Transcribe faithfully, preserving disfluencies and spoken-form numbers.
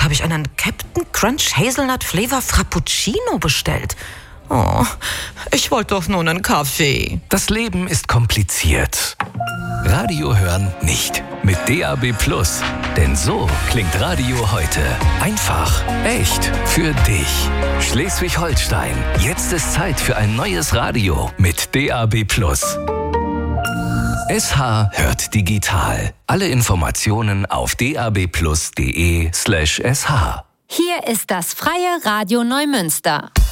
habe ich einen Captain Crunch Hazelnut Flavor Frappuccino bestellt. Oh, ich wollte doch nur einen Kaffee. Das Leben ist kompliziert. Radio hören nicht. Mit D A B Plus. Denn so klingt Radio heute. Einfach, echt, für dich. Schleswig-Holstein. Jetzt ist Zeit für ein neues Radio mit D A B Plus. S H hört digital. Alle Informationen auf dabplus.de slash sh. Hier ist das Freie Radio Neumünster.